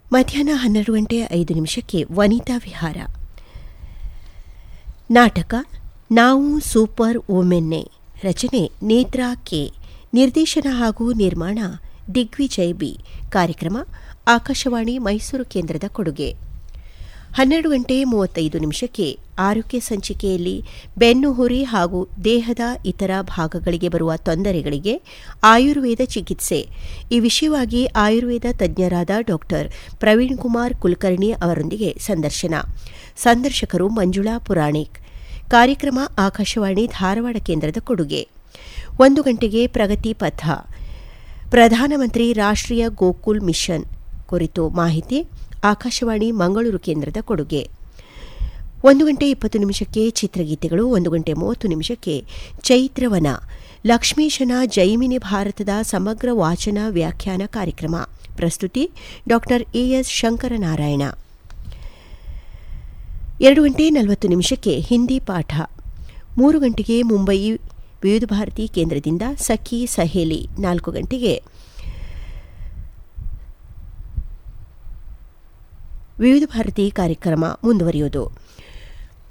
ಮಧ್ಯಾಹ್ನ 12:05 ವನಿತಾ ವಿಹಾರ. ನಾಟಕ ನಾವು ಸೂಪರ್ ವುಮೆನ್ನೆ. ರಚನೆ ನೇತ್ರಾ ಕೆ. ನಿರ್ದೇಶನ ಹಾಗೂ ನಿರ್ಮಾಣ ದಿಗ್ವಿಜಯ್ ಬಿ. ಕಾರ್ಯಕ್ರಮ ಆಕಾಶವಾಣಿ ಮೈಸೂರು ಕೇಂದ್ರದ ಕೊಡುಗೆ. 12:35 ಆರೋಗ್ಯ ಸಂಚಿಕೆಯಲ್ಲಿ ಬೆನ್ನುಹುರಿ ಹಾಗೂ ದೇಹದ ಇತರ ಭಾಗಗಳಿಗೆ ಬರುವ ತೊಂದರೆಗಳಿಗೆ ಆಯುರ್ವೇದ ಚಿಕಿತ್ಸೆ ಈ ವಿಷಯವಾಗಿ ಆಯುರ್ವೇದ ತಜ್ಞರಾದ ಡಾ ಪ್ರವೀಣ್ ಕುಮಾರ್ ಕುಲಕರ್ಣಿ ಅವರೊಂದಿಗೆ ಸಂದರ್ಶನ. ಸಂದರ್ಶಕರು ಮಂಜುಳಾ ಪುರಾಣಿಕ್. ಕಾರ್ಯಕ್ರಮ ಆಕಾಶವಾಣಿ ಧಾರವಾಡ ಕೇಂದ್ರದ ಕೊಡುಗೆ. 1 ಗಂಟೆಗೆ ಪ್ರಗತಿ ಪಥ. ಪ್ರಧಾನಮಂತ್ರಿ ರಾಷ್ಟ್ರೀಯ ಗೋಕುಲ್ ಮಿಷನ್ ಕುರಿತು ಮಾಹಿತಿ. ಆಕಾಶವಾಣಿ ಮಂಗಳೂರು ಕೇಂದ್ರದ ಕೊಡುಗೆ. 1:20 ಚಿತ್ರಗೀತೆಗಳು. 1:30 ಚೈತ್ರವನ ಲಕ್ಷ್ಮೀಶನ ಜೈಮಿನಿ ಭಾರತದ ಸಮಗ್ರ ವಾಚನ ವ್ಯಾಖ್ಯಾನ ಕಾರ್ಯಕ್ರಮ. ಪ್ರಸ್ತುತಿ ಡಾ ಎಎಸ್ ಶಂಕರನಾರಾಯಣ. 2:40 ಹಿಂದಿ ಪಾಠ. 3 ಗಂಟೆಗೆ ಮುಂಬೈ ವಿವಿಧ ಭಾರತಿ ಕೇಂದ್ರದಿಂದ ಸಖಿ ಸಹೇಲಿ. 4 ಗಂಟೆಗೆ ವಿವಿಧ ಭಾರತಿ ಕಾರ್ಯಕ್ರಮ ಮುಂದುವರಿಯುವುದು.